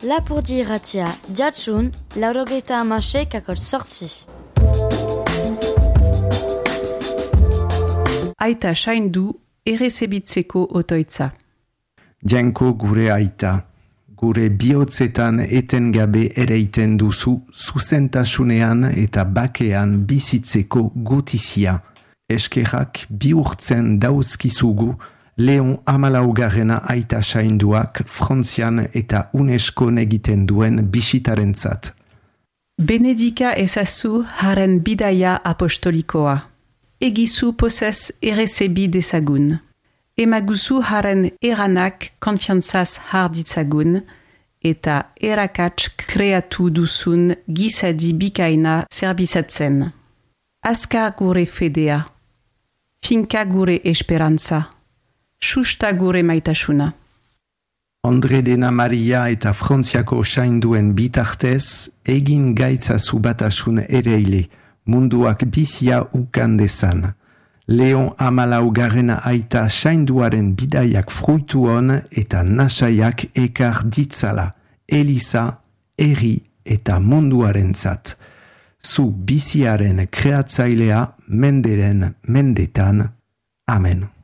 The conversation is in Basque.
Lapurdi irratia, jatsun, 96,8. Aita saindu errezebitzeko otoitza. Jainko gure aita, gure bihotzetan etengabe ereiten duzu zuzentasunean eta bakean bizitzeko gutizia. Eskerrak bihurtzen dauzkizugu Leon 14. aita sainduak Frantzian eta UNESCO egiten duen bisitarentzat. Benedika ezazu haren bidaia apostolikoa. Egizu posez errezebi dezagun. Emaguzu haren eranak konfiantzaz harditzagun eta erakats kreatu duzun gizadi bikaina zerbizatzen. Azkar gure fedea. Finka gure esperantza. Susta gure maitasuna. Andre Dena Maria eta Frantziako sainduen bitartez, egin gaitzazu batasun ereile, munduak bizia ukan dezan. Leon 14. aita sainduaren bidaiak fruitu hon eta nasaiak ekar ditzala, Eliza, herri eta munduarentzat. Zu biziaren kreatzailea menderen mendetan. Amen.